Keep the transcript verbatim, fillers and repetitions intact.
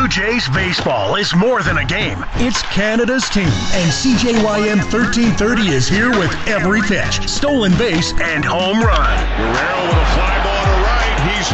Jays baseball is more than a game. It's Canada's team, and C J Y M thirteen thirty is here with every pitch, stolen base, and home run. Guerrero with a fly